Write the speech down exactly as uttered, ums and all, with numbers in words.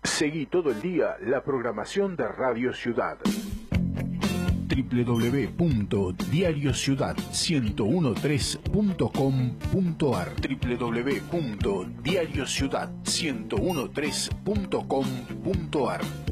Seguí todo el día la programación de Radio Ciudad. doble u doble u doble u punto diario ciudad ciento trece punto com punto ar doble u doble u doble u punto diario ciudad ciento trece punto com punto ar